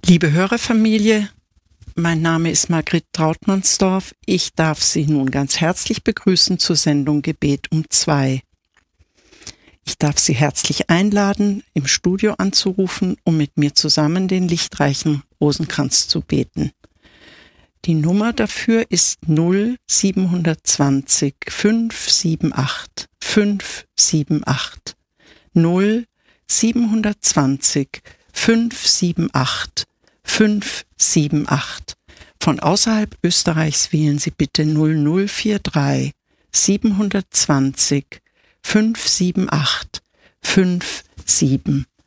Liebe Hörerfamilie, mein Name ist Margret Trautmannsdorf. Ich darf Sie nun ganz herzlich begrüßen zur Sendung Gebet um 2. Ich darf Sie herzlich einladen, im Studio anzurufen, um mit mir zusammen den lichtreichen Rosenkranz zu beten. Die Nummer dafür ist 0720 578 578 0720 578 578. Von außerhalb Österreichs wählen Sie bitte 0043 720 578 578.